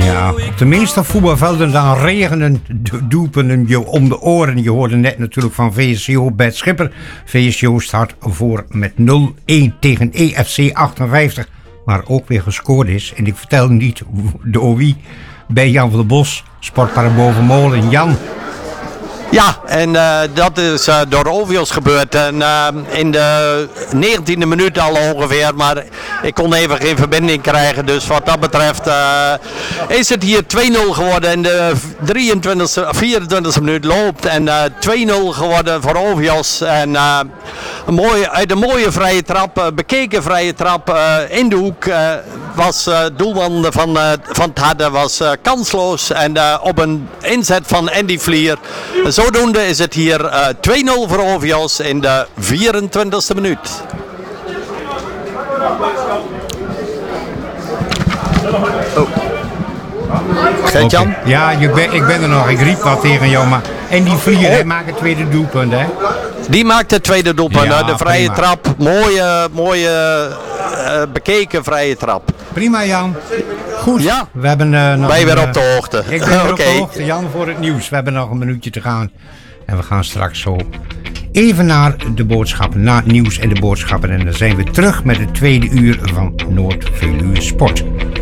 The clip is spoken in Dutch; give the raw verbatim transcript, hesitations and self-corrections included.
Ja, op de meeste voetbalvelden dan regenen de doelpunten je om de oren. Je hoorde net natuurlijk van V S C O Bert Schipper. V S C O staat voor met nul-een tegen E F C achtenvijftig. Waar ook weer gescoord is. En ik vertel niet door wie. Bij Jan van der Bos, Sportpark Bovenmolen. Jan. Ja, en uh, dat is uh, door Ovios gebeurd. En, uh, in de negentiende minuut al ongeveer. Maar ik kon even geen verbinding krijgen. Dus wat dat betreft uh, is het hier twee nul geworden. In de drieëntwintigste, vierentwintigste minuut loopt. En uh, twee nul geworden voor Ovios. En uh, een mooie, uit een mooie vrije trap, uh, bekeken vrije trap uh, in de hoek. Uh, was uh, doelman van, uh, van het Hadden was uh, kansloos. En uh, op een inzet van Andy Vlier. Zodoende is het hier uh, twee nul voor Ovios in de vierentwintigste minuut. Oh. Gert-Jan? Okay. Ja, je ben, ik ben er nog. Ik riep wat tegen jou. Maar... En die Vlier, hij maakt het tweede doelpunt, hè? Die maakt het tweede doelpunt. Ja, de vrije prima. trap. Mooie, mooie uh, bekeken vrije trap. Prima, Jan. Goed. Ja. We hebben, uh, nog ben je weer een, op de hoogte? Ik ben weer okay. op de hoogte, Jan, voor het nieuws. We hebben nog een minuutje te gaan. En we gaan straks zo even naar de boodschappen, naar het nieuws en de boodschappen. En dan zijn we terug met het tweede uur van Noord-Veluwe Sport.